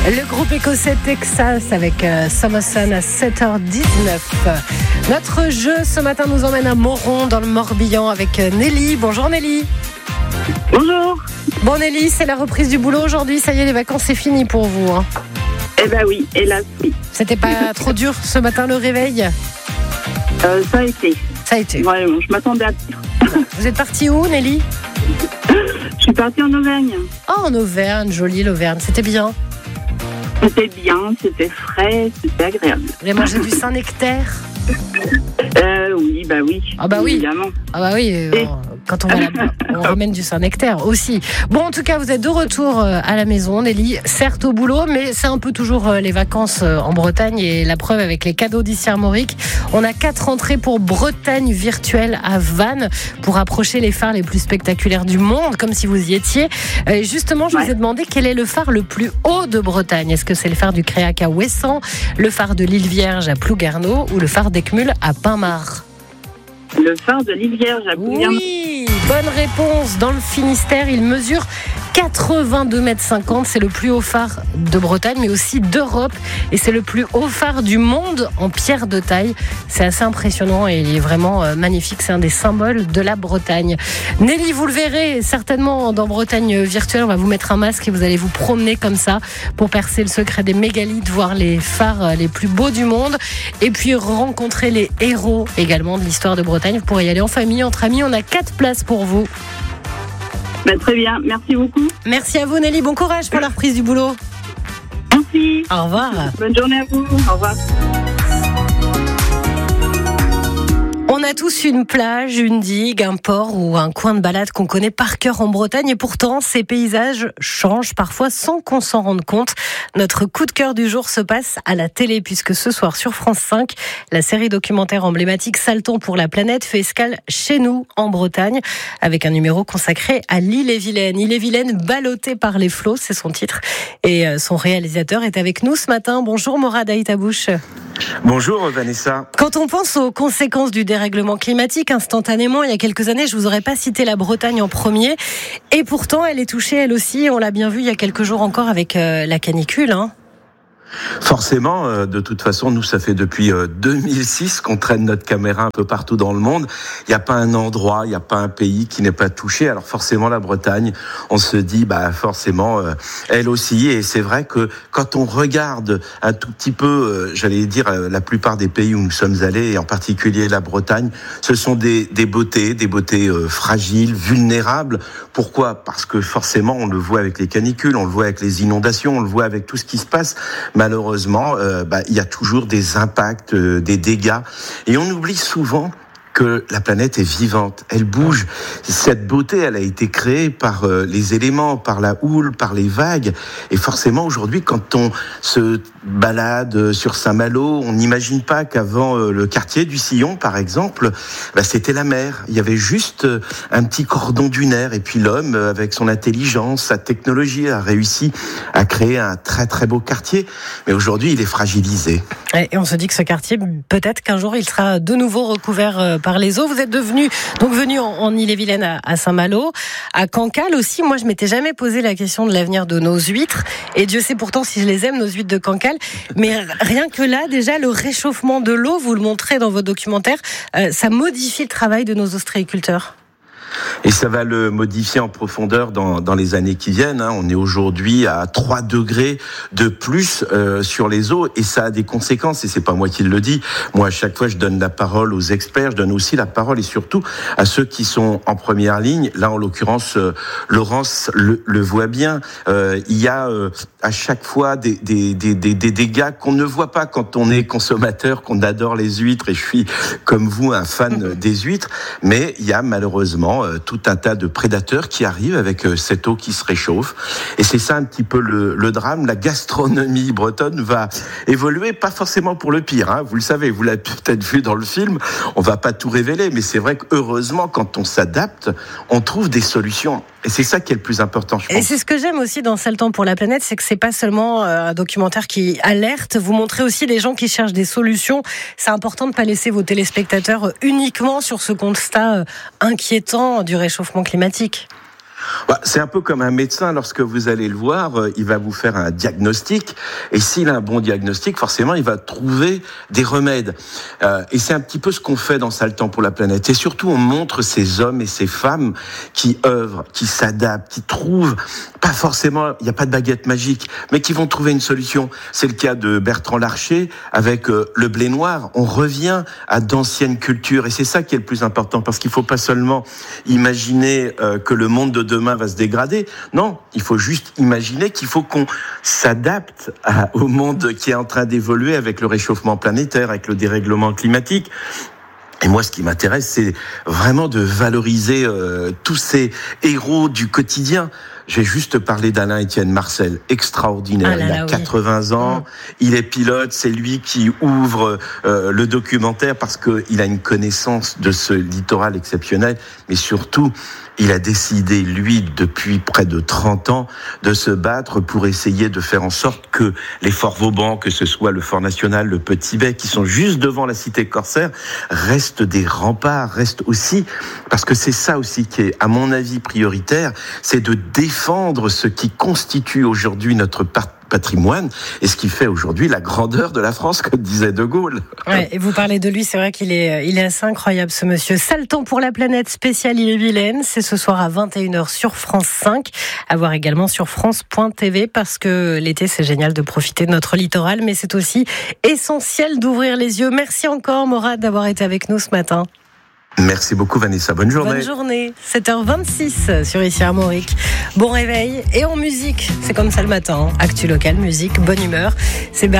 Le groupe écossais Texas avec Summerson à 7h19. Notre jeu ce matin nous emmène à Moron dans le Morbihan avec Nelly. Bonjour Nelly. Bonjour. Bon Nelly, c'est la reprise du boulot aujourd'hui. Ça y est, les vacances c'est fini pour vous. Hein. Eh ben oui, hélas oui. C'était pas trop dur ce matin le réveil? Ça a été. Ça a été. Vraiment, je m'attendais à pire. Vous êtes partie où Nelly? Je suis partie en Auvergne. Oh en Auvergne, jolie l'Auvergne. C'était bien? C'était bien, c'était frais, c'était agréable. Vous avez mangé du Saint-Nectaire? Oui, bah oui. Ah bah oui. Évidemment. Ah bah oui, quand on va là-bas, on ramène du Saint-Nectaire aussi. Bon, en tout cas, vous êtes de retour à la maison, Nelly. Certes au boulot, mais c'est un peu toujours les vacances en Bretagne. Et la preuve avec les cadeaux d'ici Armorique. On a 4 entrées pour Bretagne virtuelle à Vannes pour approcher les phares les plus spectaculaires du monde, comme si vous y étiez. Justement, je vous ai demandé quel est le phare le plus haut de Bretagne. Est-ce que c'est le phare du Créac à Ouessant, le phare de l'Île Vierge à Plouguerneau ou le phare d'Ecmul à Pinmar? Le phare de l'Île Vierge à Plouguerneau. Oui, bonne réponse. Dans le Finistère, il mesure 82,50 mètres. C'est le plus haut phare de Bretagne, mais aussi d'Europe. Et c'est le plus haut phare du monde en pierre de taille. C'est assez impressionnant et il est vraiment magnifique. C'est un des symboles de la Bretagne. Nelly, vous le verrez certainement dans Bretagne virtuelle. On va vous mettre un masque et vous allez vous promener comme ça pour percer le secret des mégalithes, voir les phares les plus beaux du monde et puis rencontrer les héros également de l'histoire de Bretagne. Vous pourrez y aller en famille, entre amis. On a 4 places pour vous. Ben, très bien, merci beaucoup. Merci à vous Nelly, bon courage pour la reprise du boulot. Merci. Au revoir. Bonne journée à vous. Au revoir. On a tous une plage, une digue, un port ou un coin de balade qu'on connaît par cœur en Bretagne et pourtant ces paysages changent parfois sans qu'on s'en rende compte. Notre coup de cœur du jour se passe à la télé puisque ce soir sur France 5, la série documentaire emblématique Saltons pour la planète fait escale chez nous en Bretagne avec un numéro consacré à l'Ille-et-Vilaine. Ille-et-Vilaine ballottée par les flots, c'est son titre et son réalisateur est avec nous ce matin. Bonjour Morad Aïtabouche. Bonjour Vanessa. Quand on pense aux conséquences du dérèglement climatique, instantanément, il y a quelques années, je vous aurais pas cité la Bretagne en premier. Et pourtant, elle est touchée, elle aussi. On l'a bien vu il y a quelques jours encore avec la canicule. Hein. Forcément, de toute façon, nous, ça fait depuis 2006 qu'on traîne notre caméra un peu partout dans le monde. Il n'y a pas un endroit, il n'y a pas un pays qui n'est pas touché. Alors forcément, la Bretagne, on se dit, forcément, elle aussi. Et c'est vrai que quand on regarde un tout petit peu, j'allais dire, la plupart des pays où nous sommes allés, et en particulier la Bretagne, ce sont des beautés fragiles, vulnérables. Pourquoi ? Parce que forcément, on le voit avec les canicules, on le voit avec les inondations, on le voit avec tout ce qui se passe. Malheureusement, il y a toujours des impacts, des dégâts. Et on oublie souvent que la planète est vivante, elle bouge. Cette beauté, elle a été créée par les éléments, par la houle, par les vagues. Et forcément, aujourd'hui, quand on se balade sur Saint-Malo, on n'imagine pas qu'avant le quartier du Sillon, par exemple, c'était la mer. Il y avait juste un petit cordon dunaire. Et puis l'homme, avec son intelligence, sa technologie, a réussi à créer un très très beau quartier. Mais aujourd'hui, il est fragilisé. Et on se dit que ce quartier, peut-être qu'un jour, il sera de nouveau recouvert par les eaux. Vous êtes venu en Ille-et-Vilaine à Saint-Malo, à Cancale aussi. Moi, je m'étais jamais posé la question de l'avenir de nos huîtres. Et Dieu sait pourtant si je les aime, nos huîtres de Cancale. Mais rien que là, déjà, le réchauffement de l'eau, vous le montrez dans vos documentaires, ça modifie le travail de nos ostréiculteurs. Et ça va le modifier en profondeur dans les années qui viennent. On est aujourd'hui à 3 degrés de plus sur les eaux et ça a des conséquences. Et c'est pas moi qui le dis. Moi, à chaque fois, je donne la parole aux experts. Je donne aussi la parole et surtout à ceux qui sont en première ligne. Là, en l'occurrence, Laurence le voit bien. Il y a à chaque fois des dégâts qu'on ne voit pas quand on est consommateur, qu'on adore les huîtres. Et je suis, comme vous, un fan des huîtres. Mais il y a malheureusement tout un tas de prédateurs qui arrivent avec cette eau qui se réchauffe. Et c'est ça un petit peu le drame. La gastronomie bretonne va évoluer, pas forcément pour le pire. Vous le savez, vous l'avez peut-être vu dans le film. On va pas tout révéler, mais c'est vrai que heureusement, quand on s'adapte, on trouve des solutions. Et c'est ça qui est le plus important, je pense. Et c'est ce que j'aime aussi dans Saltons pour la planète, c'est que c'est pas seulement un documentaire qui alerte, vous montrez aussi des gens qui cherchent des solutions. C'est important de pas laisser vos téléspectateurs uniquement sur ce constat inquiétant du réchauffement climatique. C'est un peu comme un médecin, lorsque vous allez le voir, il va vous faire un diagnostic, et s'il a un bon diagnostic, forcément, il va trouver des remèdes. Et c'est un petit peu ce qu'on fait dans Sale Temps pour la planète. Et surtout, on montre ces hommes et ces femmes qui œuvrent, qui s'adaptent, qui trouvent, pas forcément, il n'y a pas de baguette magique, mais qui vont trouver une solution. C'est le cas de Bertrand Larcher avec le blé noir. On revient à d'anciennes cultures, et c'est ça qui est le plus important, parce qu'il ne faut pas seulement imaginer que le monde de demain va se dégrader. Non, il faut juste imaginer qu'il faut qu'on s'adapte au monde qui est en train d'évoluer avec le réchauffement planétaire, avec le dérèglement climatique. Et moi, ce qui m'intéresse, c'est vraiment de valoriser tous ces héros du quotidien. J'ai juste parlé d'Alain-Étienne Marcel, extraordinaire. Il a 80 ans, il est pilote, c'est lui qui ouvre le documentaire parce qu'il a une connaissance de ce littoral exceptionnel, mais surtout, il a décidé, lui, depuis près de 30 ans, de se battre pour essayer de faire en sorte que les forts Vauban, que ce soit le Fort National, le Petit Bec, qui sont juste devant la cité corsaire, restent des remparts, restent aussi, parce que c'est ça aussi qui est, à mon avis, prioritaire, c'est de défendre ce qui constitue aujourd'hui notre patrimoine et ce qui fait aujourd'hui la grandeur de la France, comme disait De Gaulle. Ouais, et vous parlez de lui, c'est vrai qu'il est assez incroyable, ce monsieur. Sale Temps pour la planète spéciale Ille-et-Vilaine, c'est ce soir à 21h sur France 5, à voir également sur France.tv, parce que l'été, c'est génial de profiter de notre littoral, mais c'est aussi essentiel d'ouvrir les yeux. Merci encore, Morad, d'avoir été avec nous ce matin. Merci beaucoup, Vanessa. Bonne journée. Bonne journée. 7h26 sur Ici Armorique. Bon réveil et en musique. C'est comme ça le matin. Actu local, musique, bonne humeur. C'est